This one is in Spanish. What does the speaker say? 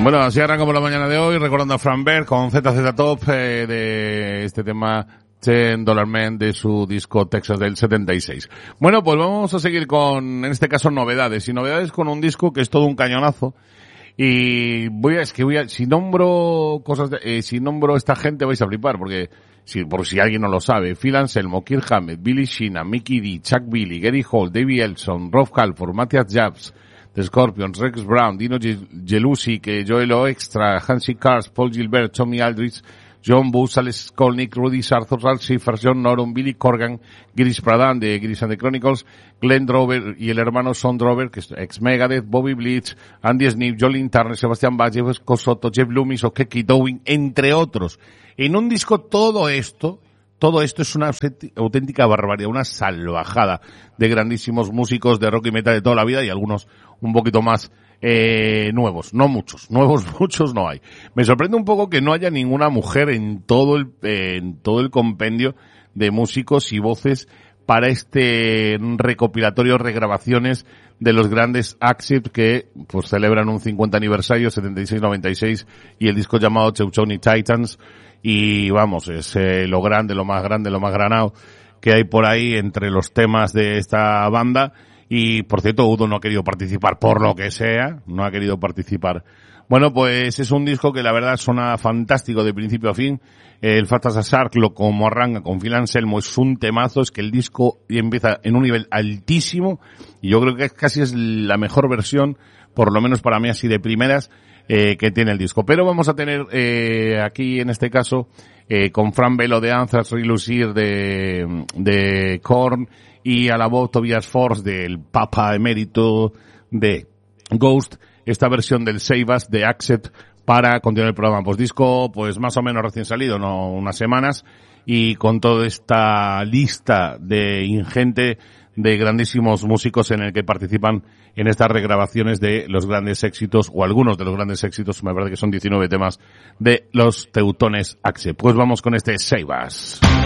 Bueno, así arrancamos la mañana de hoy, recordando a Fran Berg con ZZ Top de este tema $10 Man de su disco Texas del 76. Bueno, pues vamos a seguir con, en este caso, novedades. Y novedades con un disco que es todo un cañonazo. Y si nombro esta gente vais a flipar, porque por si alguien no lo sabe, Phil Anselmo, Kirk Hammett, Billy Sheehan, Mickey D, Chuck Billy, Gary Hall, Davey Elson, Rob Halford, Matthias Jabs, The Scorpions, Rex Brown, Dino Jelusic, Joel Oextra, Hansi Cars, Paul Gilbert, Tommy Aldridge, John Bush, Alex Skolnick, Rudy Sartor, Ralph Schiffer, John Norum, Billy Corgan, Girish Pradhan de Girish and the Chronicles, Glenn Drover y el hermano Son Drover, que es ex Megadeth, Bobby Blitz, Andy Sneap, Jolene Turner, Sebastián Bach, Jeff Scott, Jeff Loomis o Keke Dowling, entre otros. En un disco todo esto es una auténtica barbaridad, una salvajada de grandísimos músicos de rock y metal de toda la vida y algunos un poquito más nuevos, no muchos, nuevos muchos no hay. Me sorprende un poco que no haya ninguna mujer en todo el compendio de músicos y voces para este recopilatorio, regrabaciones de los grandes Accept que pues celebran un 50 aniversario, 76-96, y el disco llamado Cheuchoni Titans. Y vamos, es lo grande, lo más granado que hay por ahí entre los temas de esta banda. Y, por cierto, Udo no ha querido participar por lo que sea, no ha querido participar. Bueno, pues es un disco que la verdad suena fantástico de principio a fin. El Fast as a Shark, como arranca con Phil Anselmo, es un temazo, es que el disco empieza en un nivel altísimo y yo creo que casi es la mejor versión, por lo menos para mí así de primeras, que tiene el disco. Pero vamos a tener aquí en este caso con Fran Velo de Anthrax, Relucir de Korn y a la voz Tobias Force del Papa Emérito de Ghost, esta versión del Save Us de Accept para continuar el programa. Pues disco pues más o menos recién salido, no unas semanas, y con toda esta lista de ingente de grandísimos músicos en el que participan en estas regrabaciones de los grandes éxitos, o algunos de los grandes éxitos, me parece que son 19 temas, de los teutones Accept. Pues vamos con este Save Us.